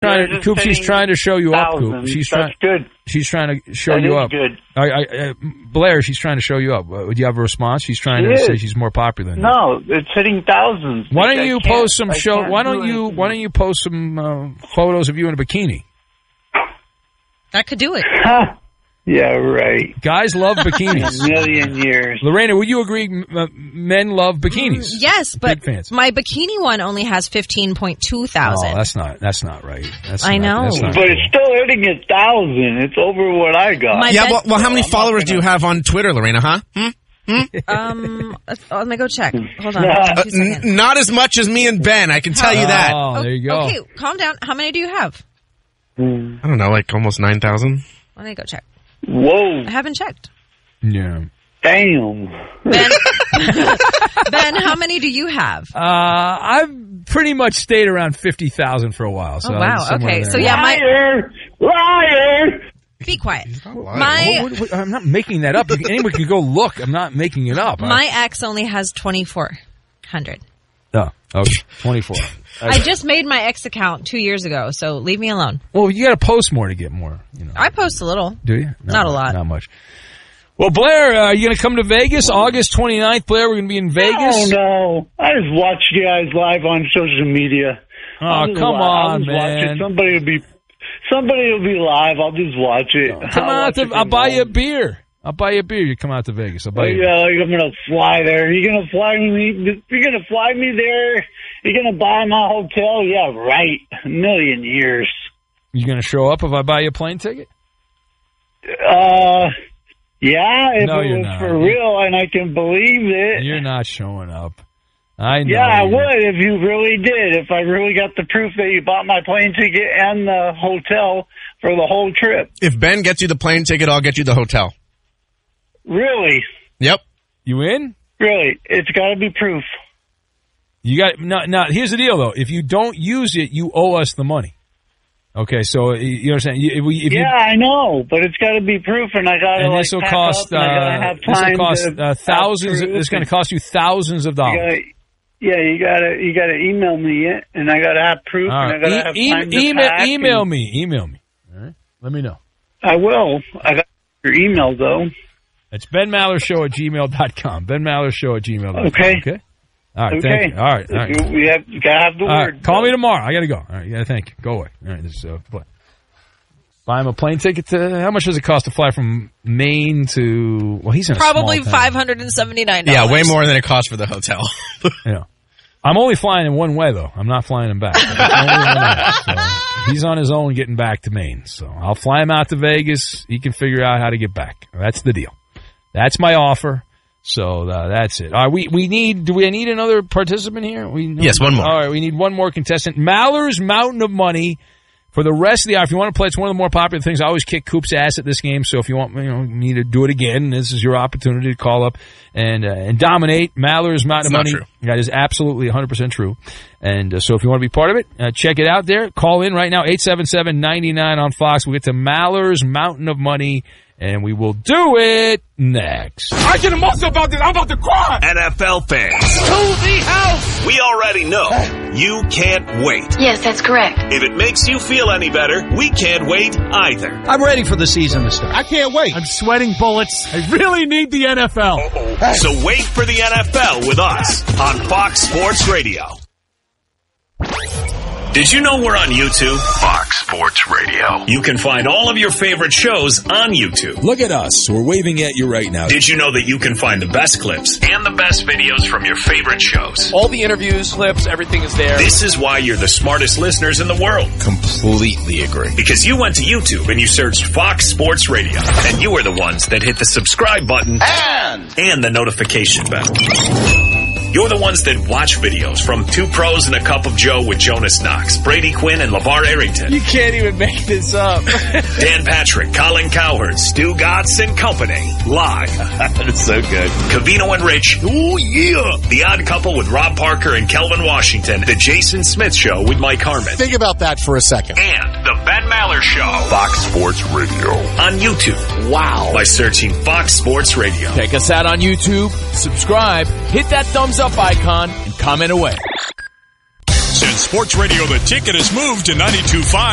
Coop, she's trying to show you up, Coop. Good. She's trying to show you up. Good. Blair, she's trying to show you up. Do you have a response? She's trying to say she's more popular than you. No, it's hitting thousands. Why don't you post some Why don't you post some photos of you in a bikini? That could do it. Yeah, right. Guys love bikinis. A million years. Lorena, would you agree men love bikinis? Yes, but big fans. My bikini one only has 15.2 thousand. Oh, that's not right. I know. But it's still hitting 1,000. It's over what I got. Well, how many followers do you have on Twitter, Lorena, huh? Let me go check. Hold on. 2 seconds. Not as much as me and Ben, I can tell you that. Oh, there you go. Okay, calm down. How many do you have? I don't know, like almost 9,000. Let me go check. Whoa. I haven't checked. Yeah. Damn. Ben, how many do you have? I've pretty much stayed around 50,000 for a while. So wow. Okay. So Liar! Be quiet. I'm not making that up. Anyone can go look. I'm not making it up. My ex only has 2,400. Oh, okay. 24. I just made my ex account 2 years ago, so leave me alone. Well, you got to post more to get more. I post a little. Do you? Not a lot. Not much. Well, Blair, are you going to come to Vegas August 29th? Blair, we're going to be in Vegas. Oh, no. I just watch you guys live on social media. Oh, come on, man. Somebody will be live. I'll just watch it. Come out. I'll buy you a beer. You come out to Vegas. I'll buy you. Yeah, I'm gonna fly there. You're gonna fly me there. You're gonna buy my hotel. Yeah, right. A million years. You gonna show up if I buy you a plane ticket? Yeah. If no, it you're was not. for real and I can believe it. You're not showing up. I know. Yeah, I would if you really did. If I really got the proof that you bought my plane ticket and the hotel for the whole trip. If Ben gets you the plane ticket, I'll get you the hotel. Really? Yep. You in? Really? It's got to be proof. You got now. Here's the deal, though. If you don't use it, you owe us the money. Okay, so you understand? I know, but it's got to be proof, and I got to. And this will cost. Thousands. It's going to cost you thousands of dollars. You gotta email me it, and I gotta have proof, and I gotta have time to pack. Email me. All right, let me know. I will. I got your email though. It's benmallershow@gmail.com. benmallershow@gmail.com. Okay. All right. Thank you. All right. You gotta have the word. Call me tomorrow. I gotta go. All right. Yeah. Thank you. Go away. All right. This is buy him a plane ticket to. How much does it cost to fly from Maine to? Well, he's in probably a small town. $579. Yeah, way more than it costs for the hotel. Yeah. I'm only flying in one way, though. I'm not flying him back. So he's on his own getting back to Maine. So I'll fly him out to Vegas. He can figure out how to get back. That's the deal. That's my offer. So that's it. All right, do we need another participant here? Yes, one more. All right, we need one more contestant. Maller's Mountain of Money. For the rest of the hour, if you want to play, it's one of the more popular things. I always kick Coop's ass at this game, so if you want me to do it again, this is your opportunity to call up and dominate. Maller's Mountain of Money. True. That is absolutely 100% true. And so if you want to be part of it, check it out there. Call in right now, 877-99 on Fox. We'll get to Maller's Mountain of Money, and we will do it next. I get emotional about this. I'm about to cry. NFL fans. To the house. We already know you can't wait. Yes, that's correct. If it makes you feel any better, we can't wait either. I'm ready for the season to start. I can't wait. I'm sweating bullets. I really need the NFL. So wait for the NFL with us on Fox Sports Radio. Did you know we're on YouTube? Fox Sports Radio. You can find all of your favorite shows on YouTube. Look at us. We're waving at you right now. Did you know that you can find the best clips and the best videos from your favorite shows? All the interviews, clips, everything is there. This is why you're the smartest listeners in the world. Completely agree. Because you went to YouTube and you searched Fox Sports Radio. And you are the ones that hit the subscribe button and the notification bell. You're the ones that watch videos from Two Pros and a Cup of Joe with Jonas Knox, Brady Quinn, and LeVar Arrington. You can't even make this up. Dan Patrick, Colin Cowherd, Stu Gatz and Company. Live. That's so good. Covino and Rich. Oh, yeah. The Odd Couple with Rob Parker and Kelvin Washington. The Jason Smith Show with Mike Harmon. Think about that for a second. And the Ben Maller Show. Fox Sports Radio. On YouTube. Wow. By searching Fox Sports Radio. Check us out on YouTube. Subscribe. Hit that thumbs up icon and comment away. Since Sports Radio The Ticket has moved to 92.5